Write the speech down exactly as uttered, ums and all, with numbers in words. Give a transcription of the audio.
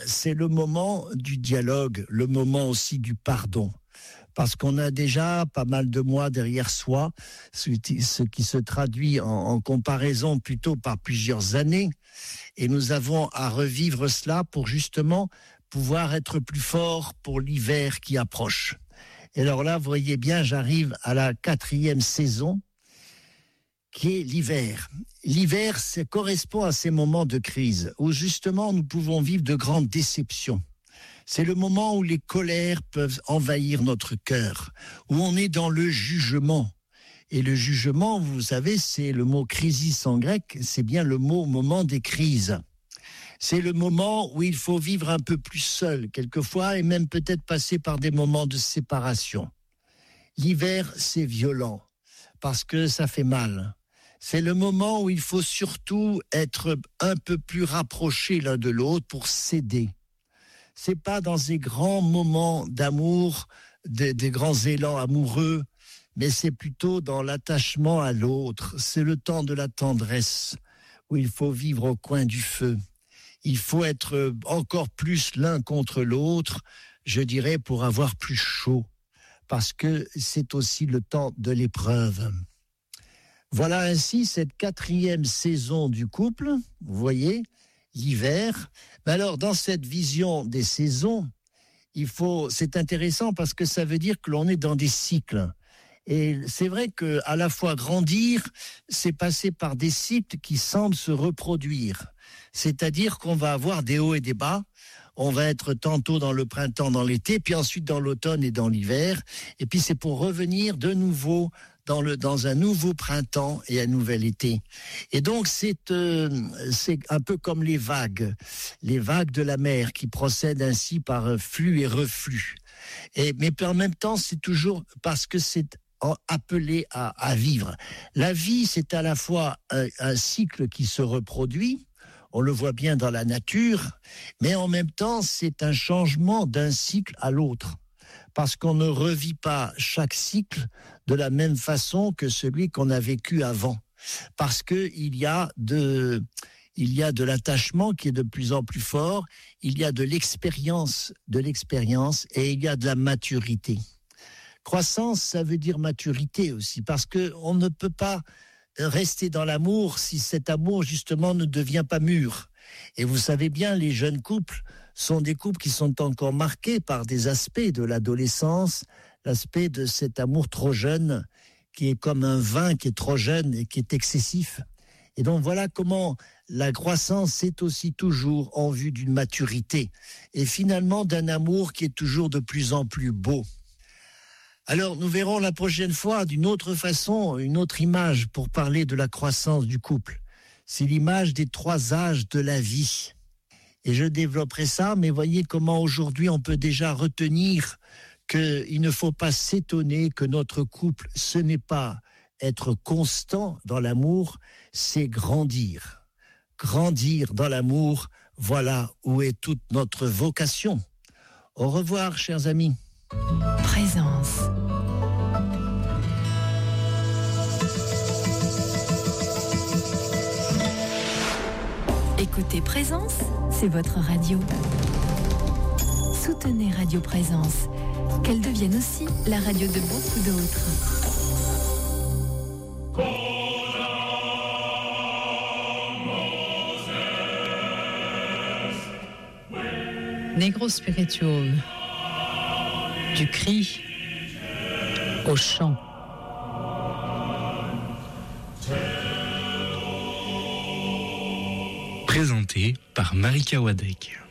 c'est le moment du dialogue, le moment aussi du pardon. Parce qu'on a déjà pas mal de mois derrière soi, ce qui se traduit en, en comparaison plutôt par plusieurs années. Et nous avons à revivre cela pour justement pouvoir être plus forts pour l'hiver qui approche. Et alors là, vous voyez bien, j'arrive à la quatrième saison, qui est l'hiver. L'hiver, ça correspond à ces moments de crise où justement nous pouvons vivre de grandes déceptions. C'est le moment où les colères peuvent envahir notre cœur, où on est dans le jugement. Et le jugement, vous savez, c'est le mot crisis en grec, c'est bien le mot moment des crises. C'est le moment où il faut vivre un peu plus seul, quelquefois, et même peut-être passer par des moments de séparation. L'hiver, c'est violent, parce que ça fait mal. C'est le moment où il faut surtout être un peu plus rapprochés l'un de l'autre pour s'aider. C'est pas dans ces grands moments d'amour, des, des grands élans amoureux, mais c'est plutôt dans l'attachement à l'autre. C'est le temps de la tendresse, où il faut vivre au coin du feu. Il faut être encore plus l'un contre l'autre, je dirais, pour avoir plus chaud, parce que c'est aussi le temps de l'épreuve. Voilà ainsi cette quatrième saison du couple, vous voyez, l'hiver. Mais alors, dans cette vision des saisons, il faut, c'est intéressant parce que ça veut dire que l'on est dans des cycles. Et c'est vrai que à la fois grandir, c'est passer par des cycles qui semblent se reproduire. C'est-à-dire qu'on va avoir des hauts et des bas. On va être tantôt dans le printemps, dans l'été, puis ensuite dans l'automne et dans l'hiver. Et puis c'est pour revenir de nouveau dans, le, dans un nouveau printemps et un nouvel été. Et donc c'est, euh, c'est un peu comme les vagues, les vagues de la mer qui procèdent ainsi par flux et reflux. Et, mais en même temps, c'est toujours parce que c'est appelé à, à vivre. La vie, c'est à la fois un, un cycle qui se reproduit, on le voit bien dans la nature, mais en même temps, c'est un changement d'un cycle à l'autre. Parce qu'on ne revit pas chaque cycle de la même façon que celui qu'on a vécu avant. Parce qu'il y a de, il y a de l'attachement qui est de plus en plus fort, il y a de l'expérience, de l'expérience et il y a de la maturité. Croissance, ça veut dire maturité aussi, parce qu'on ne peut pas rester dans l'amour si cet amour justement ne devient pas mûr. Et vous savez bien, les jeunes couples sont des couples qui sont encore marqués par des aspects de l'adolescence, l'aspect de cet amour trop jeune, qui est comme un vin qui est trop jeune et qui est excessif. Et donc voilà comment la croissance c'est aussi toujours en vue d'une maturité et finalement d'un amour qui est toujours de plus en plus beau. Alors, nous verrons la prochaine fois d'une autre façon, une autre image pour parler de la croissance du couple. C'est l'image des trois âges de la vie. Et je développerai ça, mais voyez comment aujourd'hui on peut déjà retenir qu'il ne faut pas s'étonner que notre couple, ce n'est pas être constant dans l'amour, c'est grandir. Grandir dans l'amour, voilà où est toute notre vocation. Au revoir, chers amis. Présence. Écoutez Présence, c'est votre radio. Soutenez Radio Présence, qu'elle devienne aussi la radio de beaucoup d'autres. Negro Spiritual. Du cri au chant. Présenté par Marika Wadek.